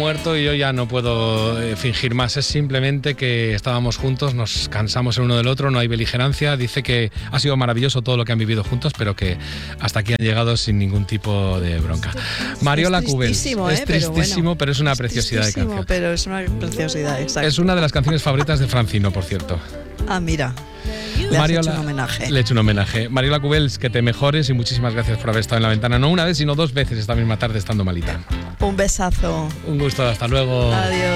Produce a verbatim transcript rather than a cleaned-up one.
muerto y yo ya no puedo eh, fingir más. Es simplemente que estábamos juntos, nos cansamos el uno del otro, no hay beligerancia. Dice que ha sido maravilloso todo lo que han vivido juntos, pero que hasta aquí han llegado sin ningún tipo de bronca. Mariola Cubels. ¿eh? Es tristísimo, pero, bueno, pero es una es preciosidad de canción. Pero es una preciosidad, exacto. Es una de las canciones favoritas de Francino, por cierto. Ah, mira. Le has hecho un homenaje. Le he hecho un homenaje. Mariola Cubels, que te mejores y muchísimas gracias por haber estado en La Ventana. No una vez, sino dos veces esta misma tarde estando malita. Un besazo. Un gusto, hasta luego. Adiós.